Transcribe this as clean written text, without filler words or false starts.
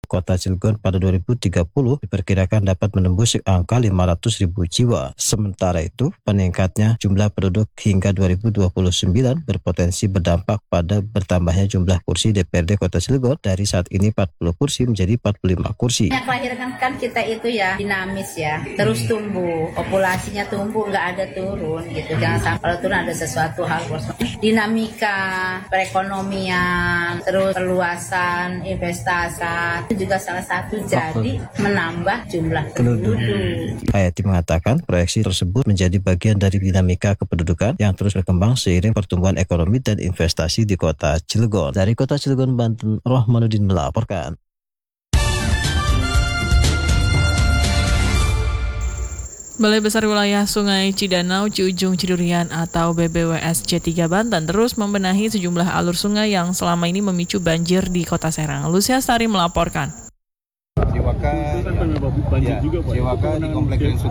Kota Cilegon pada 2030 diperkirakan dapat menembus angka 500.000 jiwa. Sementara itu, peningkatnya jumlah penduduk hingga 2029 berpotensi berdampak pada bertambahnya jumlah kursi DPRD Kota Cilegon dari saat ini 40 kursi menjadi 45 kursi. Yang kelahiran kan kita itu ya dinamis ya, terus tumbuh, populasinya tumbuh, nggak ada turun gitu. Jangan sampai kalau turun ada sesuatu hal dinamika perekonomian, terus perluasan investasi itu juga salah satu jadi menambah jumlah penduduk. Hayati mengatakan proyeksi tersebut menjadi bagian dari dinamika kependudukan yang terus berkembang seiring pertumbuhan ekonomi dan investasi di Kota Cilegon. Dari Kota Cilegon, Banten, Rohmanuddin melaporkan. Balai Besar Wilayah Sungai Cidanau Ciujung Cidurian atau BBWS C3 Banten terus membenahi sejumlah alur sungai yang selama ini memicu banjir di Kota Serang. Lucia Sari melaporkan. Ciwaka di Komplek